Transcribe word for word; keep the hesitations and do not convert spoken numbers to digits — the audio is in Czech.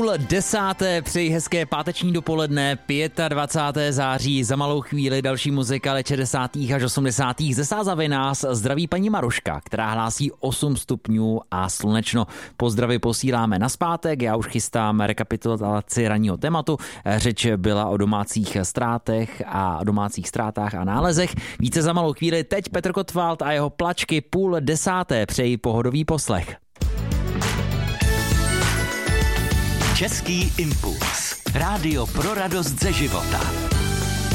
Půl desáté, přeji hezké páteční dopoledne, dvacátého pátého září, za malou chvíli další muzika let šedesátých až osmdesátých Ze Sázavy nás zdraví paní Maruška, která hlásí osm stupňů a slunečno. Pozdravy posíláme nazpátek, já už chystám rekapitulaci ranního tématu. Řeč byla o domácích ztrátech a domácích ztrátách a nálezech. Více za malou chvíli, teď Petr Kotwald a jeho plačky půl desáté, přeji pohodový poslech. Český impuls. Rádio pro radost ze života.